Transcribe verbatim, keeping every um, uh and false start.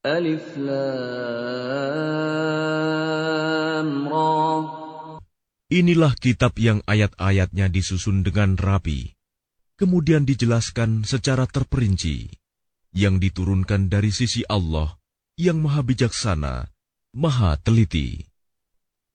Alif Lam Ra. Inilah kitab yang ayat-ayatnya disusun dengan rapi, kemudian dijelaskan secara terperinci, yang diturunkan dari sisi Allah yang Maha Bijaksana, Maha Teliti.